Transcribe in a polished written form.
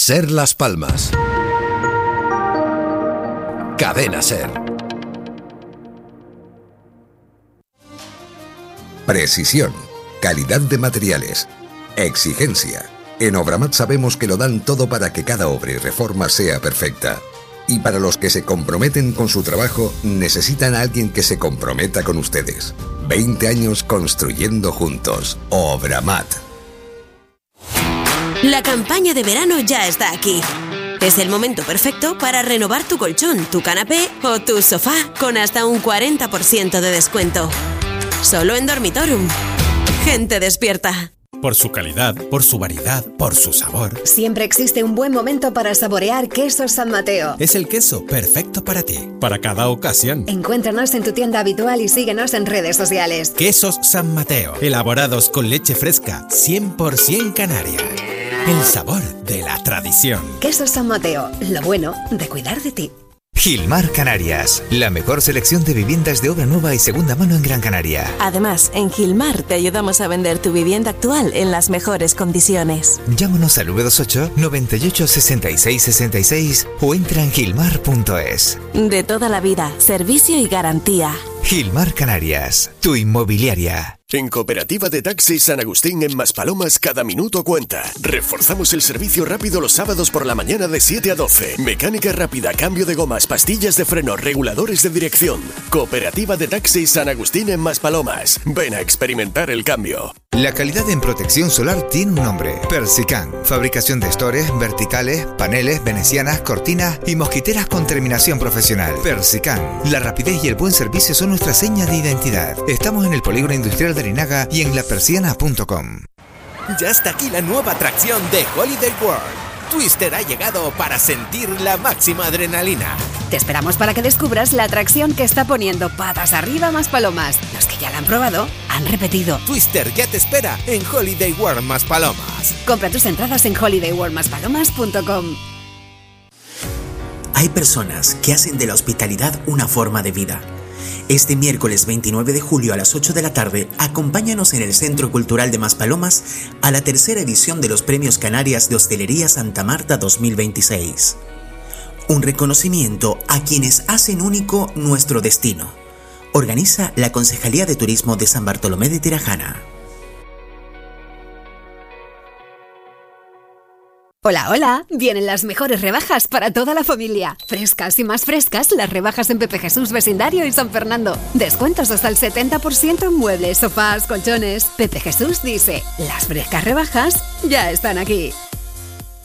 Ser Las Palmas. Cadena Ser. Precisión, calidad de materiales, exigencia. En Obramat sabemos que lo dan todo para que cada obra y reforma sea perfecta. Y para los que se comprometen con su trabajo, necesitan a alguien que se comprometa con ustedes. 20 años construyendo juntos. Obramat. La campaña de verano ya está aquí. Es el momento perfecto para renovar tu colchón, tu canapé o tu sofá con hasta un 40% de descuento. Solo en Dormitorum. Gente despierta. Por su calidad, por su variedad, por su sabor. Siempre existe un buen momento para saborear Quesos San Mateo. Es el queso perfecto para ti, para cada ocasión. Encuéntranos en tu tienda habitual y síguenos en redes sociales. Quesos San Mateo, elaborados con leche fresca, 100% canaria. El sabor de la tradición. Quesos San Mateo, lo bueno de cuidar de ti. Gilmar Canarias, la mejor selección de viviendas de obra nueva y segunda mano en Gran Canaria. Además, en Gilmar te ayudamos a vender tu vivienda actual en las mejores condiciones. Llámanos al 928 98 66 66 o entra en gilmar.es. De toda la vida, servicio y garantía. Gilmar Canarias, tu inmobiliaria. En Cooperativa de Taxis San Agustín en Maspalomas, cada minuto cuenta. Reforzamos el servicio rápido los sábados por la mañana de 7 a 12. Mecánica rápida, cambio de gomas, pastillas de freno, reguladores de dirección. Cooperativa de Taxis San Agustín en Maspalomas. Ven a experimentar el cambio. La calidad en protección solar tiene un nombre: Persican. Fabricación de estores, verticales, paneles, venecianas, cortinas y mosquiteras con terminación profesional. Persican. La rapidez y el buen servicio son nuestra seña de identidad. Estamos en el Polígono Industrial de Arinaga y en lapersiana.com. Ya está aquí la nueva atracción de Holiday World. Twister ha llegado para sentir la máxima adrenalina. Te esperamos para que descubras la atracción que está poniendo patas arriba Maspalomas. Los que ya la han probado han repetido. Twister ya te espera en Holiday World Maspalomas. Compra tus entradas en holidayworldmaspalomas.com. Hay personas que hacen de la hospitalidad una forma de vida. Este miércoles 29 de julio a las 8 de la tarde, acompáñanos en el Centro Cultural de Maspalomas a la tercera edición de los Premios Canarias de Hostelería Santa Marta 2026. Un reconocimiento a quienes hacen único nuestro destino. Organiza la Concejalía de Turismo de San Bartolomé de Tirajana. Hola, hola, vienen las mejores rebajas para toda la familia. Frescas y más frescas las rebajas en Pepe Jesús Vecindario y San Fernando. Descuentos hasta el 70% en muebles, sofás, colchones. Pepe Jesús dice, las frescas rebajas ya están aquí.